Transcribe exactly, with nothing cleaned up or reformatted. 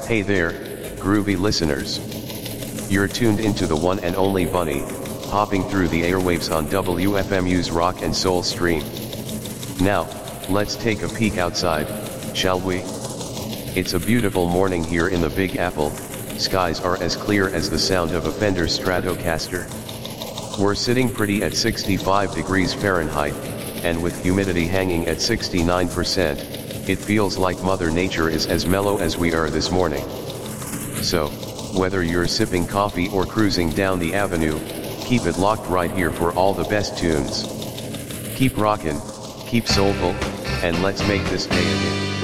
Hey there, groovy listeners. You're tuned into the one and only Bunny, hopping through the airwaves on W F M U's Rock and Soul stream. Now, let's take a peek outside, shall we? It's a beautiful morning here in the Big Apple. Skies are as clear as the sound of a Fender Stratocaster. We're sitting pretty at sixty-five degrees Fahrenheit, and with humidity hanging at sixty-nine percent, it feels like Mother Nature is as mellow as we are this morning. So, whether you're sipping coffee or cruising down the avenue, keep it locked right here for all the best tunes. Keep rockin', keep soulful, and let's make this day a hit.